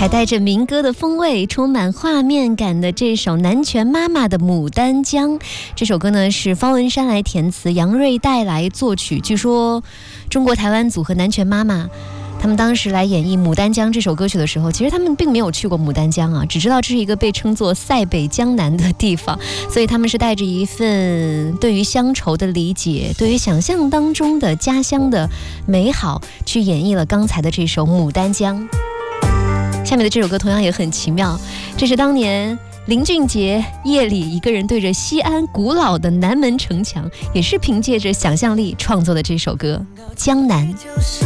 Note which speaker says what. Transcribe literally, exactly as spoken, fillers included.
Speaker 1: 还带着民歌的风味，充满画面感的这首南拳妈妈的《牡丹江》。这首歌呢是方文山来填词，杨瑞带来作曲。据说中国台湾组合南拳妈妈他们当时来演绎《牡丹江》这首歌曲的时候，其实他们并没有去过牡丹江啊，只知道这是一个被称作塞北江南的地方，所以他们是带着一份对于乡愁的理解，对于想象当中的家乡的美好，去演绎了刚才的这首《牡丹江》。下面的这首歌同样也很奇妙，这是当年林俊杰夜里一个人对着西安古老的南门城墙，也是凭借着想象力创作的这首歌《江南》。